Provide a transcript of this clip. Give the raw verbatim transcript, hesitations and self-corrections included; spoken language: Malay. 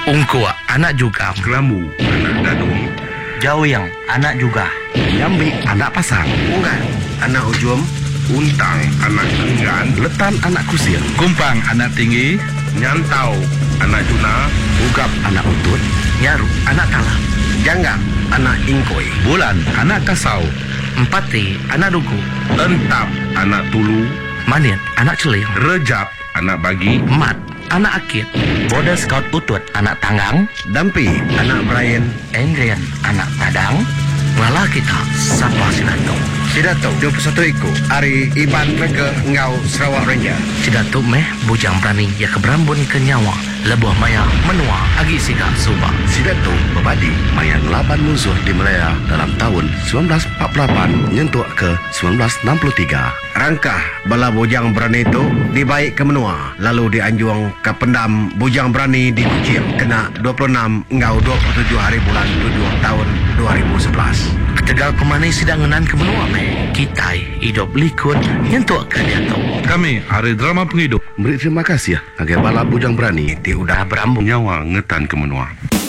Ungkua, anak juga. Kelamu, anak dadung. Jawiyang, anak juga. Nyambi, anak pasang. Unggan, anak ujum. Untang, anak enggan. Letan, anak kusir. Kumpang, anak tinggi. Nyantau, anak juna. Ugap, anak utut. Nyaru, anak tala. Jangga, anak ingkoi. Bulan, anak kasau. Empati, anak dugu. Entap, anak tulu. Manit, anak celing. Rejap, anak bagi. Mat, anak akit. Boda Scout utut, anak tanggang. Dampi, anak Brian. Endrian, anak padang. Malah kita, sapa Sidato. Sidato, dua puluh satu iku. Ari Iban Rega Ngau Sarawak Ranger. Sidato meh bujang berani ya keberambun ke nyawa. Lebuh maya menua agi siga subah. Sidato berbadi mayan laban musuh di Malaya dalam tahun sembilan belas empat puluh lapan nyentuh ke sembilan belas enam puluh tiga. Rangkah bala bujang berani itu dibaik ke menua. Lalu dianjuang ke pendam bujang berani di Kuching. Kena dua puluh enam Ngau dua puluh tujuh hari bulan tujuh tahun dua ribu sebelas. Ketegal kemana sidanganan ke menua meh. Kita hidup likut nyentuh ke dia tu. Kami, hari drama penghidup. Beri terima kasih ya agar bala bujang berani Ti udah berambung. Nyawa ngetan ke menua.